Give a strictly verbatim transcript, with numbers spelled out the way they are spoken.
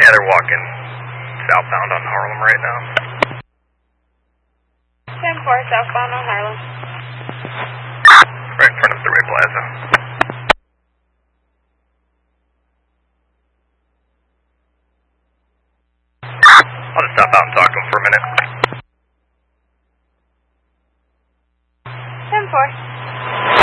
Yeah, they're walking southbound on Harlem right now. ten four southbound on Harlem. Right in front of the Ray Plaza. I'll just stop out and talk to him for a minute.